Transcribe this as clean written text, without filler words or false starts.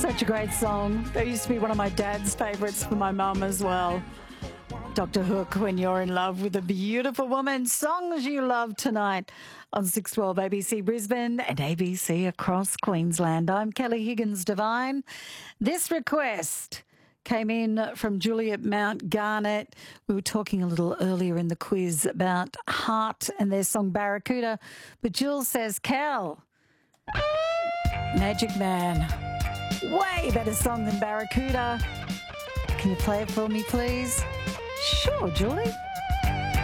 Such a great song. That used to be one of my dad's favourites for my mum as well. Dr. Hook, When You're in Love with a Beautiful Woman. Songs you love tonight on 612 ABC Brisbane and ABC across Queensland. I'm Kelly Higgins Devine. This request came in from Juliet Mount Garnet. We were talking a little earlier in the quiz about Heart and their song Barracuda. But Jules says, Cal, Magic Man, way better song than Barracuda. Can you play it for me, please? Sure, Julie.